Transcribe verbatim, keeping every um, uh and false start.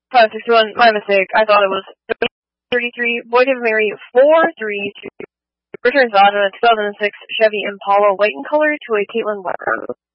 five six one, my mistake. I thought it was thirty-three. Boyd of Mary four three two. Returns on a two thousand six Chevy Impala white in color to a Caitlin Weber.